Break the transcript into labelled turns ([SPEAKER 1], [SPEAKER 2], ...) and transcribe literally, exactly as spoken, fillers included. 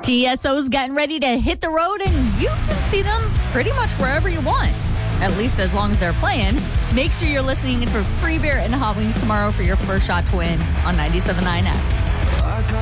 [SPEAKER 1] T S O's getting ready to hit the road, and you can see them pretty much wherever you want, at least as long as they're playing. Make sure you're listening in for Free Beer and Hot Wings tomorrow for your first shot to win on ninety-seven point nine X.